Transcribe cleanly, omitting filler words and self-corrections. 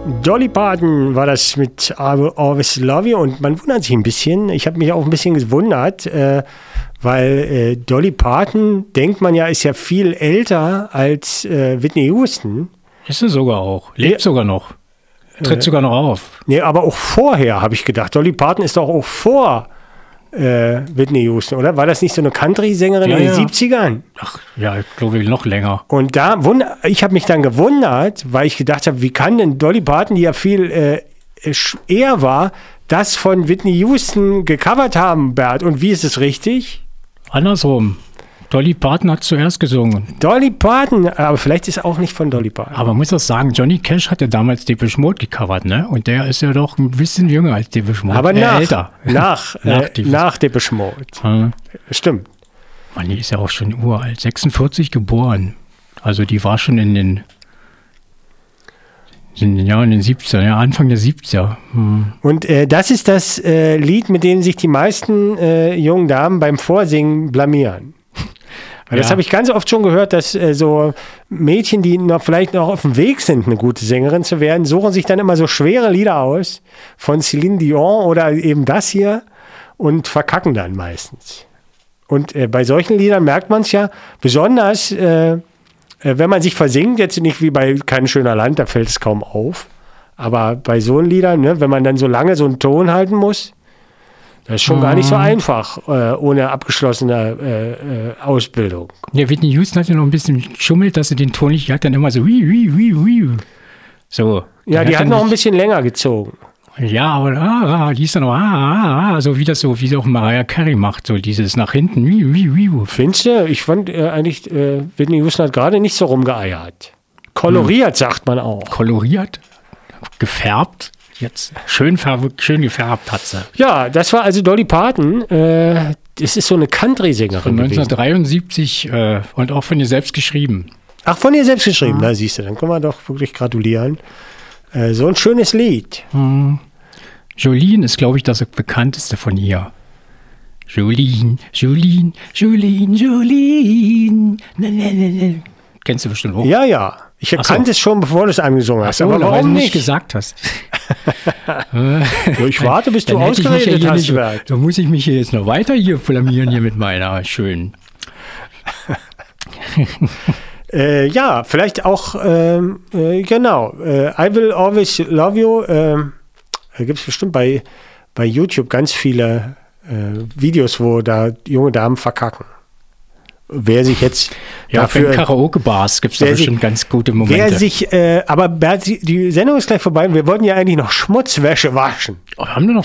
Dolly Parton war das mit I Will Always Love You und man wundert sich ein bisschen. Ich habe mich auch ein bisschen gewundert, weil Dolly Parton, denkt man ja, ist ja viel älter als Whitney Houston. Ist sie sogar auch. Lebt sogar noch. Tritt sogar noch auf. Nee, aber auch vorher habe ich gedacht. Dolly Parton ist doch auch vor Whitney Houston, oder? War das nicht so eine Country-Sängerin in den 70ern? Ach, ja, ich glaube noch länger. Und ich habe mich dann gewundert, weil ich gedacht habe, wie kann denn Dolly Parton, die ja viel eher war, das von Whitney Houston gecovert haben, Bert? Und wie ist es richtig? Andersrum. Dolly Parton hat zuerst gesungen. Dolly Parton, aber vielleicht ist auch nicht von Dolly Parton. Aber man muss auch sagen, Johnny Cash hatte damals Depeche Mode gecovert, ne? Und der ist ja doch ein bisschen jünger als Depeche Mode. Aber älter. Nach Depeche Mode. Stimmt. Mann, die ist ja auch schon uralt. 46 geboren. Also die war schon in den 70er, ja, Anfang der 70er. Und das ist das Lied, mit dem sich die meisten jungen Damen beim Vorsingen blamieren. Weil das habe ich ganz oft schon gehört, dass so Mädchen, die vielleicht noch auf dem Weg sind, eine gute Sängerin zu werden, suchen sich dann immer so schwere Lieder aus von Celine Dion oder eben das hier und verkacken dann meistens. Und bei solchen Liedern merkt man es ja besonders, wenn man sich versingt, jetzt nicht wie bei Kein schöner Land, da fällt es kaum auf, aber bei so Liedern, ne, wenn man dann so lange so einen Ton halten muss, das ist schon gar nicht so einfach, ohne abgeschlossene Ausbildung. Ja, Whitney Houston hat ja noch ein bisschen geschummelt, dass sie den Ton nicht, die hat dann immer so so. Ja, die hat noch ein bisschen länger gezogen. Ja, aber die ist dann noch so wie sie auch Mariah Carey macht, so dieses nach hinten. Findest du? Ich fand eigentlich, Whitney Houston hat gerade nicht so rumgeeiert. Koloriert, sagt man auch. Koloriert? Gefärbt? Jetzt schön gefärbt hat sie. Ja, das war also Dolly Parton. Das ist so eine Country-Sängerin von 1973 und auch von ihr selbst geschrieben. Ach, von ihr selbst geschrieben? Na, siehst du, dann können wir doch wirklich gratulieren. So ein schönes Lied. Jolene ist, glaube ich, das bekannteste von ihr. Jolene. Kennst du bestimmt auch. Ja. Ich kannte es schon, bevor du es angesungen hast. Aber warum nicht gesagt hast? Ich warte, bis du ausgeredet hast. Da muss ich mich hier jetzt noch weiter blamieren hier mit meiner schönen. Ja, vielleicht auch, genau. I Will Always Love You. Da gibt es bestimmt bei YouTube ganz viele Videos, wo da junge Damen verkacken. Wer sich jetzt dafür... Ja, Karaoke-Bars gibt es da bestimmt ganz gute Momente. Aber Bert, die Sendung ist gleich vorbei und wir wollten ja eigentlich noch Schmutzwäsche waschen. Oh, haben wir noch